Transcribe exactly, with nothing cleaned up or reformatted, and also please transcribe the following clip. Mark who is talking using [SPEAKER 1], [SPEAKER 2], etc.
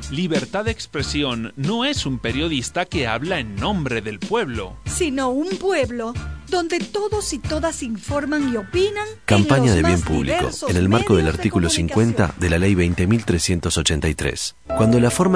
[SPEAKER 1] Libertad de expresión no es un periodista que habla en nombre del pueblo,
[SPEAKER 2] sino un pueblo donde todos y todas informan y opinan.
[SPEAKER 3] Campaña de bien público, en el marco del artículo cincuenta de la Ley veinte mil trescientos ochenta y tres. Cuando la forma